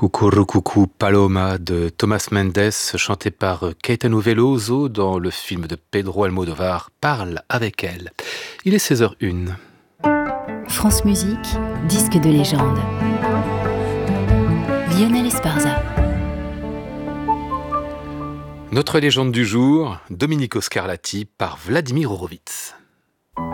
Cucurucucu Paloma de Thomas Mendes, chanté par Caetano Veloso dans le film de Pedro Almodovar, Parle avec elle. Il est 16h01. France Musique, disque de légende. Lionel Esparza. Notre légende du jour, Domenico Scarlatti par Vladimir Horowitz.